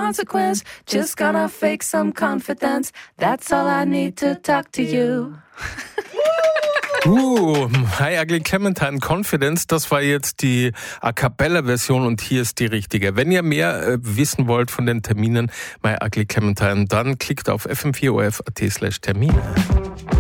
consequence. Just gonna fake some confidence. That's all I need to talk to you. My Ugly Clementine Confidence, das war jetzt die A Cappella-Version und hier ist die richtige. Wenn ihr mehr wissen wollt von den Terminen My Ugly Clementine, dann klickt auf fm4of.at/Termine.